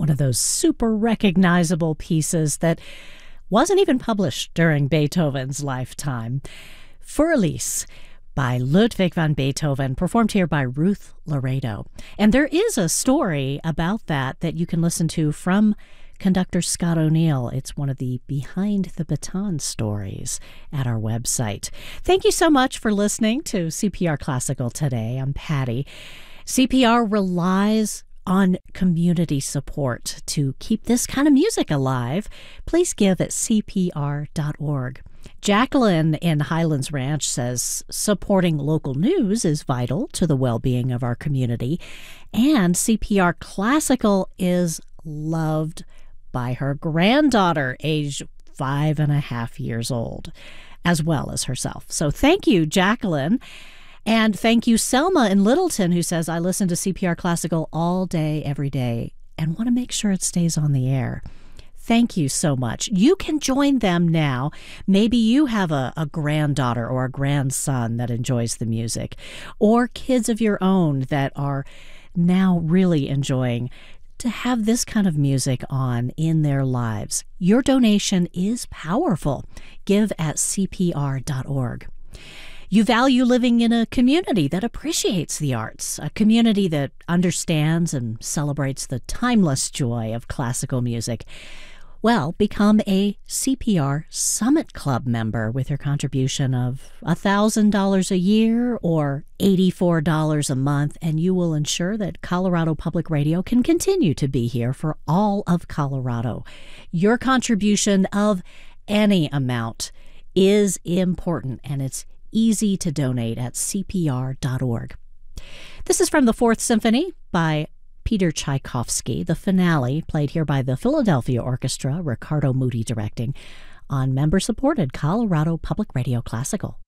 one of those super recognizable pieces that wasn't even published during Beethoven's lifetime. Fürlies by Ludwig van Beethoven, performed here by Ruth Laredo. And there is a story about that you can listen to from conductor Scott O'Neill. It's one of the Behind the Baton stories at our website. Thank you so much for listening to CPR Classical today. I'm Patty. CPR relies on community support to keep this kind of music alive. Please give at cpr.org. Jacqueline in Highlands Ranch says supporting local news is vital to the well-being of our community, and CPR Classical is loved by her granddaughter, aged 5.5 years old, as well as herself. So thank you, Jacqueline. And thank you, Selma in Littleton, who says, I listen to CPR Classical all day, every day, and want to make sure it stays on the air. Thank you so much. You can join them now. Maybe you have a granddaughter or a grandson that enjoys the music, or kids of your own that are now really enjoying to have this kind of music on in their lives. Your donation is powerful. Give at cpr.org. You value living in a community that appreciates the arts, a community that understands and celebrates the timeless joy of classical music. Well, become a CPR Summit Club member with your contribution of $1,000 a year or $84 a month, and you will ensure that Colorado Public Radio can continue to be here for all of Colorado. Your contribution of any amount is important, and it's easy to donate at cpr.org. This is from the Fourth Symphony by Peter Tchaikovsky, the finale, played here by the Philadelphia Orchestra, Ricardo Muti directing, on member-supported Colorado Public Radio Classical.